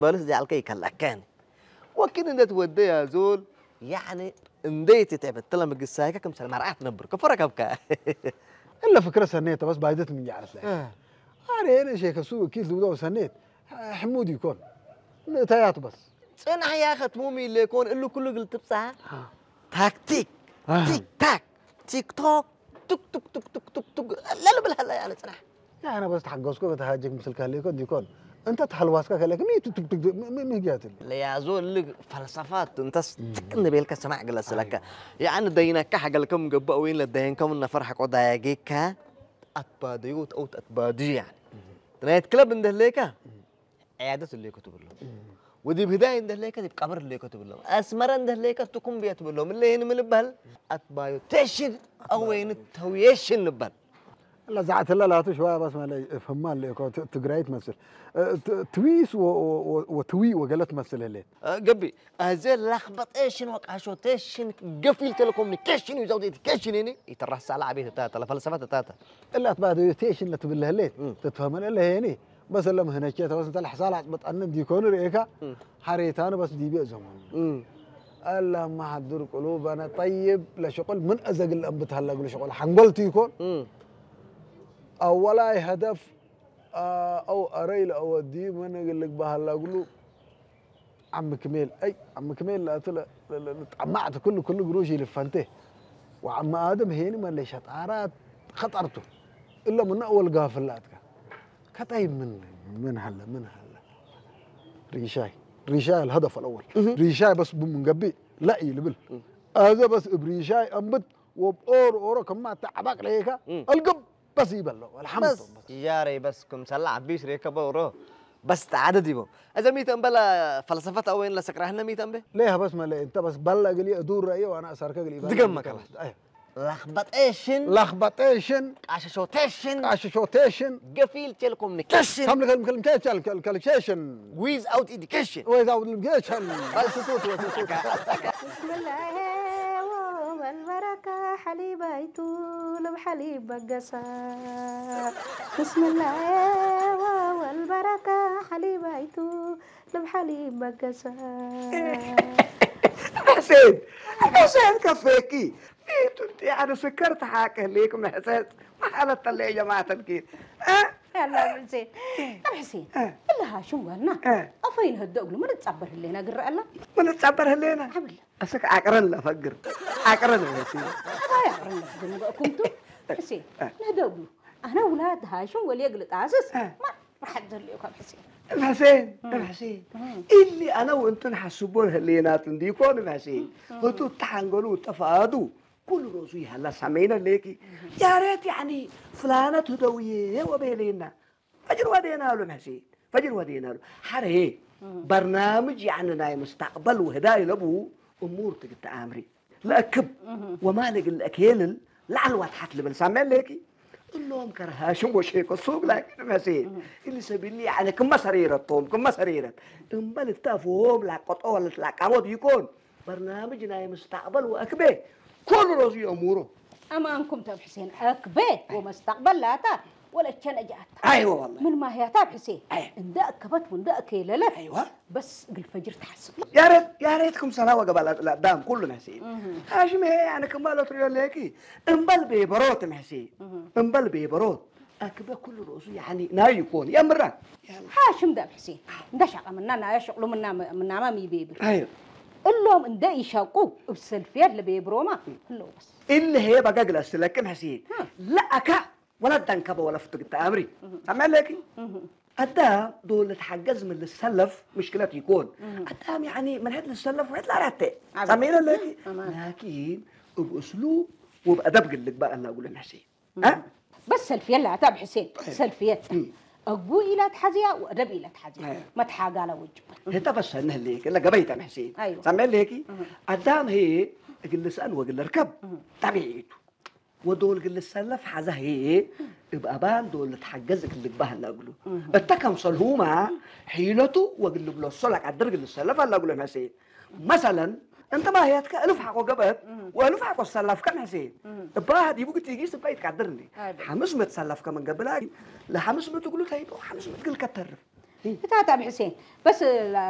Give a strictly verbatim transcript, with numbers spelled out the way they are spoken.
بالس دي على الكيك هلا كان وكن انت تودي يا زول يعني انديت تعبت تلا مقساك كم سنه ما رأيت نبر كفرك ابكى الا فكره سنيت بس بايدت من جعلت لك انا انا شيخ سوق كيس لو سنيت حمود يكون تيات بس انا يا اخي تمومي اللي يكون له كله قلت بصح تاكتيك تيك تاك تيك توك تك تك تك تك تك تك لا لا بالهلا يعني صراحه يعني انا بس تحقصك بتهاجك مثل كهليك يكون انت تحلواسك كهليك مي تك تك تك مي جات اللي يا زول لك فلسفات انت تكن بيلك سمع جلس لك يعني دينا كحق لكم قبا وين لدينكم ان فرحك ودايقك اتباديوت او اتبادي يعني تنايت كلب انده ليك عيادة اللي كتب لهم ودي بهداية انده ليك دي بقبر اللي كتب لهم اسمر انده ليك تكون بيتب لهم اللي هنا من البهل اتبايو تشن او وين التويشن البهل لا زعت لا لا شويه بس ما فهمان اللي يكون تقراي تمثل تويس وتوي وقالت تمثل اللي قبي هذول لخبط ايش وقعشو تيشن قفل تلكومنيكيشن وزودي كيشن هنا يترحس على عبيد تاتا فلسفه تاتا الا تبعد تيشن لا تبله الليل تتفهم الا هيني بس لما هنا كيت بس انت الحصال بتأنن ديكون ريكا حريتان بس دي بي زمان الا ما حضر قلوبنا طيب لشغل من ازق الانبت هلا قول شغل حنقلت يكون اولا هدف او اريل او دي من اقول لك بهلا اقول عم كميل اي عم كميل لا طلع طمعت كل كل قروشي لفنته وعم ادم هيني ما ليش عارات خطرته الا من اول قافلاتك كطيب من من هلا من هلا ريشاي ريشاي الهدف الاول ريشاي بس بمنقبي لا يلبل هذا بس بريشاي انبت وبأور اورو كما تعبك ليك القب بس يبلو الحمد بس ياري بس كم سلع بيش ريكا بورو بس تعدد يبو اذا ميت بلا فلسفه او وين لسكرهنا ميت به ليه بس ما ليه انت بس بلغ لي ادور رايه وانا اسارك لي دقمك خلاص لخبطيشن لخبطيشن عششوتيشن عششوتيشن قفيل تيلكومنيكيشن كم لك الكلمتين الكلكشن ويز اوت اديوكيشن ويز اوت اديوكيشن بسم الله والبركة حليب طول بحليب بقسا بسم الله والبركة حليب طول بحليب بقسا حسين حسين كفيكي انت يعني سكرت حاكه ليكم حسين ما حالت اللي يا جماعه الكيل ها يلا حسين طب حسين الا ها شو قالنا افين هالدقل ما نتصبر لنا قرا الله ما نتصبر لنا حبل اسك عقرن لا فقر عقرن يا حسين ما يعقرن لك كنتو حسين نهدقلو انا اولاد هاشم ولي يقلط عاسس ما راح ادير لكم حسين الحسين الحسين اللي انا وانتم حسبون هاللينات ديكون الحسين وانتم تحنقلوا تفادوا كل روزي هلا سمينا ليكي يا ريت يعني فلانة تدويه وبيلينا فجر ودينا له الحسين فجر ودينا له حري برنامج يعني ناي مستقبل وهدايا لابو امور تقت امري لاكب وما لقى الاكيل لعل وضحت لي بنسمع ليكي قل لهم كرهاشم وشيك السوق لكن حسين اللي سبيل لي يعني كم سريرة طوم كم سريرة امبل اكتافهم لا قطعوا ولا لا كامود يكون برنامج ناي مستقبل واكبه كل روزي اموره اما انكم تاب حسين اكبه ومستقبل لا تا ولا تشنجات ايوه والله من ما هي تاب حسين ان دا كبت من دا كيلله ايوه بس الفجر تحسب يا ريت يا ريتكم سلاوه قبل القدام كلنا حسين هاشم هي يعني كمالة ريال ليكي امبل بيبروت حسين امبل بيبروت اكبه كل روزي يعني ناي يكون يا مرة هاشم دا حسين دا شغل منا ناي شغل منا منا ما مي بيبر ايوه اللهم ان دا يشاقوا بسلفيات اللي بيبروما اللو بس اللي هي بقى جلس لكن حسين لا اكا ولا دنكبه ولا فتقت امري عمل لك قدام دول تحجز من السلف مشكلة يكون قدام يعني من هاد السلف وهاد لا رتة سمينا لك لكن باسلوب وبادب قال لك بقى اللي اقول حسين ها بس سلفيات لا تاب حسين سلفيات أقوى إلى تحزيا وأدب إلى تحزيا ما تحاج على وجهه. هي بس إنه ليك إلا جبيت أنا حسين. أيوة. سمع ليكي. قدام هي قل سأل وقل ركب طبيعته. ودول قل سلف حزه هي يبقى بان دول تحجزك اللي جبها اللي أقوله. التكم صلهوما حيلته وقل له صلك على الدرج اللي سلف اللي أقوله حسين. مثلاً أنت ما هي ألف حق وجبت وألف حق السلف كم حسين. بعد يبغى تيجي سبايت كعدرني. حمس متسلف كمان قبلها لحمس متقولوا تايب وحمس متقول كتر. بتاعت ابو حسين بس